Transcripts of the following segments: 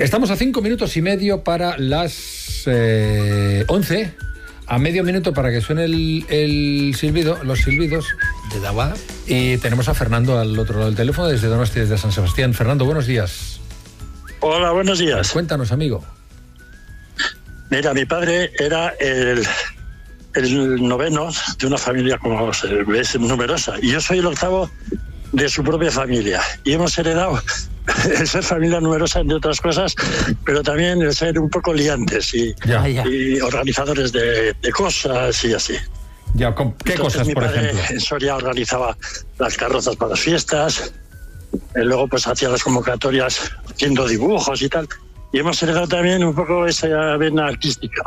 Estamos a 5 minutos y medio para las 11. A medio minuto para que suene el silbido, los silbidos de Dawada. Y tenemos a Fernando al otro lado del teléfono, desde Donosti, desde San Sebastián. Fernando, buenos días. Hola, buenos días. Cuéntanos, amigo. Mira, mi padre era el noveno de una familia, como se ve, es numerosa. Y yo soy el octavo de su propia familia. Y hemos heredado el ser familia numerosa, entre otras cosas, pero también el ser un poco liantes y organizadores de cosas y así. Ya, ¿qué Entonces, cosas, por ejemplo? Mi padre en Soria organizaba las carrozas para las fiestas, luego pues hacía las convocatorias haciendo dibujos y tal. Y hemos heredado también un poco esa vena artística.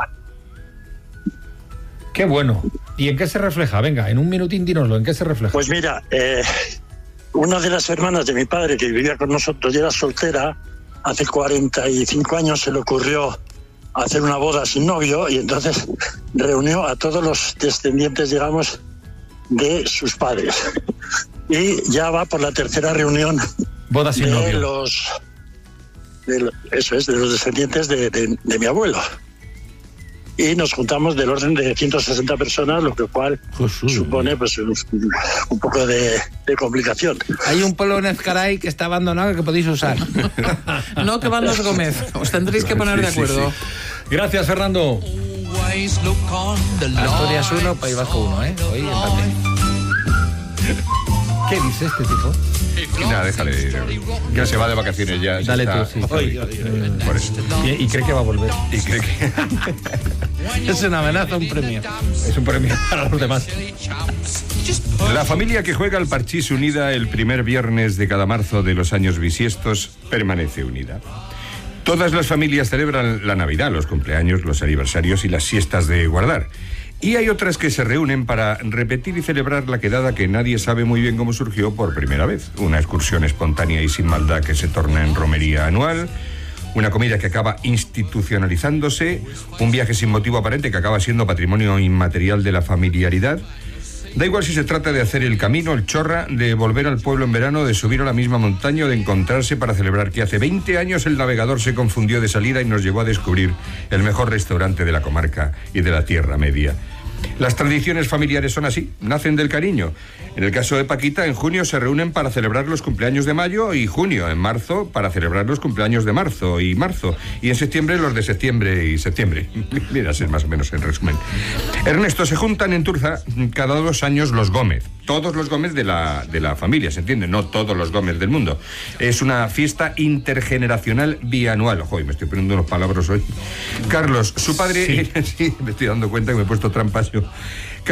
Qué bueno. ¿Y en qué se refleja? Venga, en un minutín dínoslo, ¿en qué se refleja? Pues mira, una de las hermanas de mi padre que vivía con nosotros y era soltera, hace 45 años se le ocurrió hacer una boda sin novio y entonces reunió a todos los descendientes, digamos, de sus padres. Y ya va por la tercera reunión boda sin novio. De los descendientes de mi abuelo. Y nos juntamos del orden de 160 personas, lo cual supone pues un poco de complicación. Hay un pueblo en Ezcaray que está abandonado que podéis usar. No que van los Gómez. Os tendréis que poner de acuerdo. Sí. Gracias, Fernando. Asturias 1, País Vasco 1, ¿eh? Hoy empate. ¿Qué dice este tipo? Nada, déjale. Ya se va de vacaciones ya. Dale está, tú, sí. Por eso. Y cree que va a volver. Y cree que... Es una amenaza, un premio. Es un premio para los demás. La familia que juega al parchís unida el primer viernes de cada marzo de los años bisiestos permanece unida. Todas las familias celebran la Navidad, los cumpleaños, los aniversarios y las siestas de guardar. Y hay otras que se reúnen para repetir y celebrar la quedada que nadie sabe muy bien cómo surgió por primera vez. Una excursión espontánea y sin maldad que se torna en romería anual, una comida que acaba institucionalizándose, un viaje sin motivo aparente que acaba siendo patrimonio inmaterial de la familiaridad. Da igual si se trata de hacer el camino, el chorra, de volver al pueblo en verano, de subir a la misma montaña o de encontrarse para celebrar que hace 20 años el navegador se confundió de salida y nos llevó a descubrir el mejor restaurante de la comarca y de la Tierra Media. Las tradiciones familiares son así, nacen del cariño. En el caso de Paquita, en junio se reúnen para celebrar los cumpleaños de mayo y junio, en marzo para celebrar los cumpleaños de marzo, y en septiembre los de septiembre y septiembre. Mira, es más o menos en resumen. Ernesto, se juntan en Turza cada 2 años los Gómez. Todos los Gómez de la familia, ¿se entiende? No todos los Gómez del mundo. Es una fiesta intergeneracional bianual. Ojo, me estoy poniendo unos palabras hoy. Carlos, su padre... Sí, me estoy dando cuenta que me he puesto trampas yo.